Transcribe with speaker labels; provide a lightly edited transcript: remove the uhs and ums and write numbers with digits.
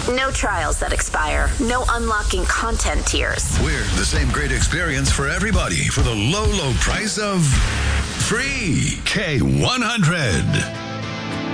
Speaker 1: No trials that expire. No unlocking content tiers.
Speaker 2: We're the same great experience for everybody for the low, low price of free K100.